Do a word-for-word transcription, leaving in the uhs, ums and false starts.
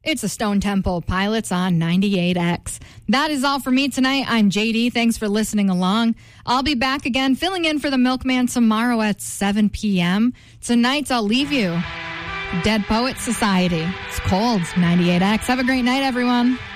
It's the Stone Temple Pilots on ninety-eight X. That is all for me tonight. I'm J D. Thanks for listening along. I'll be back again, filling in for the Milkman tomorrow at seven p.m. Tonight, I'll leave you. Dead Poets Society. It's cold. ninety-eight X. Have a great night, everyone.